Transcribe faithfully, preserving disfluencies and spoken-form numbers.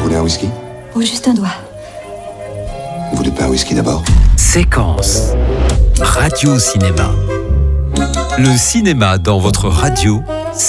voulez un whisky? Oh, juste un doigt. Vous voulez pas un whisky d'abord? Séquence Radio Cinéma. Le cinéma dans votre radio